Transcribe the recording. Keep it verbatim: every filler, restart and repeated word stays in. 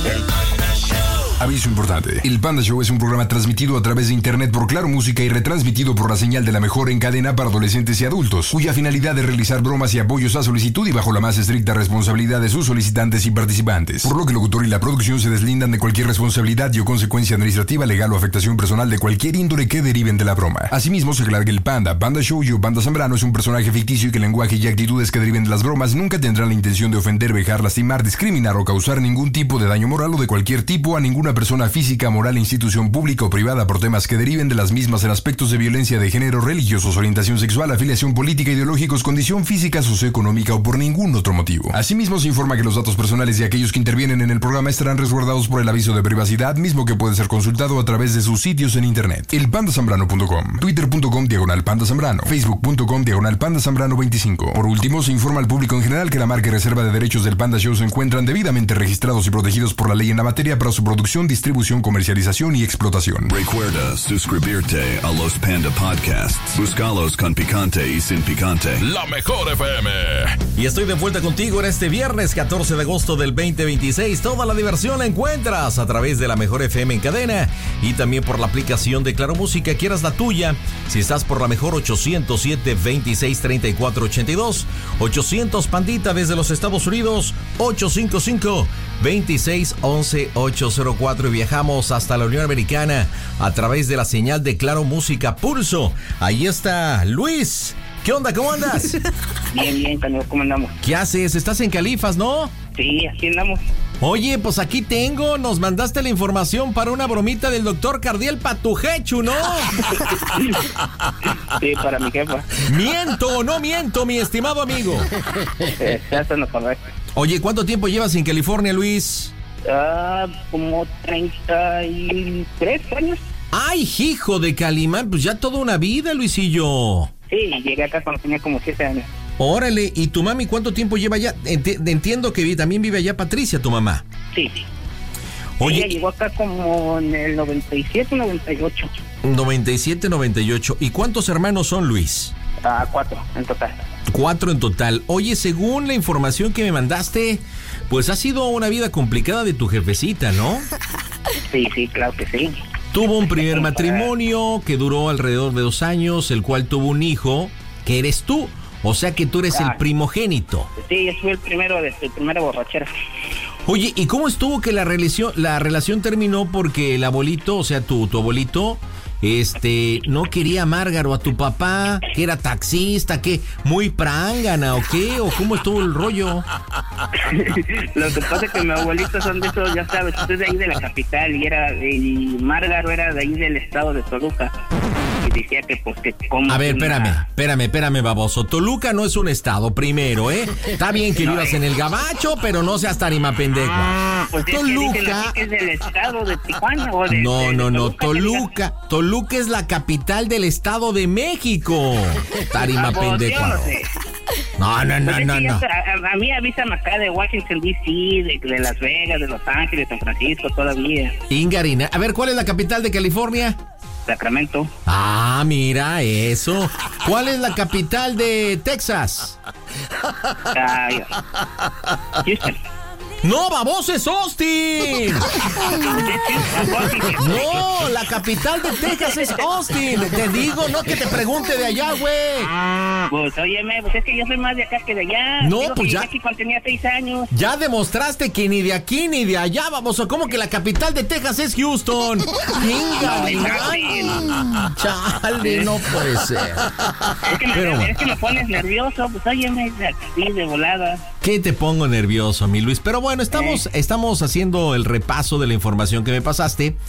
El Panda Show. Aviso importante. El Panda Show es un programa transmitido a través de internet por Claro Música y retransmitido por la señal de la mejor en cadena para adolescentes y adultos, cuya finalidad es realizar bromas y apoyos a solicitud y bajo la más estricta responsabilidad de sus solicitantes y participantes, por lo que el locutor y la producción se deslindan de cualquier responsabilidad y o consecuencia administrativa, legal o afectación personal de cualquier índole que deriven de la broma. Asimismo, se aclara que el Panda, Panda Show y o Panda Zambrano es un personaje ficticio y que el lenguaje y actitudes que deriven de las bromas nunca tendrán la intención de ofender, vejar, lastimar, discriminar o causar ningún tipo de daño moral o de cualquier tipo a ninguna persona física, moral, institución pública o privada por temas que deriven de las mismas en aspectos de violencia de género, religiosos, orientación sexual, afiliación política, ideológicos, condición física, socioeconómica o por ningún otro motivo. Asimismo, se informa que los datos personales de aquellos que intervienen en el programa estarán resguardados por el aviso de privacidad, mismo que puede ser consultado a través de sus sitios en internet. el panda zambrano punto com, twitter punto com diagonal panda zambrano, facebook punto com diagonal panda zambrano veinticinco. Por último, se informa al público en general que la marca y reserva de derechos del Panda Show se encuentran debidamente registrados y protegidos por la ley en la materia para su producción, distribución, comercialización y explotación. Recuerda suscribirte a los Panda Podcasts. Búscalos con picante y sin picante. La mejor F M. Y estoy de vuelta contigo en este viernes catorce de agosto del veinte veintiséis. Toda la diversión la encuentras a través de la mejor F M en cadena y también por la aplicación de Claro Música. Quieras la tuya, si estás por la mejor ochocientos siete, veintiséis, treinta y cuatro, ochenta y dos, ochocientos Pandita desde los Estados Unidos, ocho cinco cinco, veintiséis, once, ochocientos cuatro, y viajamos hasta la Unión Americana a través de la señal de Claro Música Pulso. Ahí está Luis. ¿Qué onda? ¿Cómo andas? Bien, bien, Canelo, ¿cómo andamos? ¿Qué haces? Estás en Califas, ¿no? Sí, así andamos. Oye, pues aquí tengo, nos mandaste la información para una bromita del doctor Cardiel Patujechu, ¿no? Sí, para mi jefa. ¿Miento o no miento, mi estimado amigo? Eh, ya está en lo correcto. Oye, ¿cuánto tiempo llevas en California, Luis? Ah, como treinta y tres años. ¡Ay, hijo de Calimán! Pues ya toda una vida, Luisillo. Sí, llegué acá cuando tenía como siete años. Órale, ¿y tu mami cuánto tiempo lleva allá? Enti- entiendo que vi- también vive allá Patricia, tu mamá. Sí. Oye, Ella llegó acá como en el noventa y siete, noventa y ocho. noventa y siete, noventa y ocho. ¿Y cuántos hermanos son, Luis? Ah, cuatro en total. Cuatro en total. Oye, según la información que me mandaste, pues ha sido una vida complicada de tu jefecita, ¿no? Sí, sí, claro que sí. Tuvo un primer matrimonio que duró alrededor de dos años, el cual tuvo un hijo, que eres tú. O sea que tú eres el primogénito. Sí, yo fui el primero de el primera borrachera. Oye, ¿y cómo estuvo que la relación, la relación terminó porque el abuelito, o sea, tu, tu abuelito, este, no quería a Márgaro, a tu papá, que era taxista, que muy prángana, o qué? ¿O cómo estuvo el rollo? Lo que pasa es que mi abuelito son de esos, ya sabes, es de ahí de la capital y era, y Márgaro era de ahí del estado de Toluca. Y decía que pues que como... A ver, una... espérame, espérame, espérame, baboso. Toluca no es un estado, primero, ¿eh? Está bien que vivas en el Gabacho, pero no seas tarima pendejo. Ah, pues Toluca... Es que, dicen que es del estado de Tijuana o de... No, de, no, de no, Toluca. Toluca, Toluca es la capital del estado de México. Tarima Ah, pues, pendejo. yo no sé. No, no, no, Pues es no, que ya no. está, a, a mí avísame acá de Washington D C, de, de Las Vegas, de Los Ángeles, San Francisco, todavía. Ingarina. A ver, ¿cuál es la capital de California? Sacramento. Ah, mira eso. ¿Cuál es la capital de Texas? Ay, Houston. No, baboso, es Austin. No, la capital de Texas es Austin. Te digo, no que te pregunte de allá, güey. Pues óyeme, pues es que yo soy más de acá que de allá. No, Digo pues que ya- llegué aquí cuando tenía seis años. Ya demostraste que ni de aquí ni de allá, baboso. ¿Cómo que la capital de Texas es Houston? Ingarina. Chale, no puede ser. Es que, me, Pero bueno. es que me pones nervioso, pues óyeme, así de volada. ¿Qué te pongo nervioso, mi Luis? Pero bueno, estamos, estamos haciendo el repaso de la información que me pasaste